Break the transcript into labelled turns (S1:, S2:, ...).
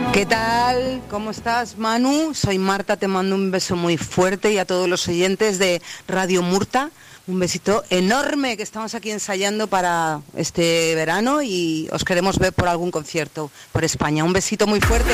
S1: ¿Qué tal? ¿Cómo estás, Manu? Soy Marta, te mando un beso muy fuerte y a todos los oyentes de Radio Murta. Un besito enorme, que estamos aquí ensayando para este verano y os queremos ver por algún concierto por España. Un besito muy fuerte.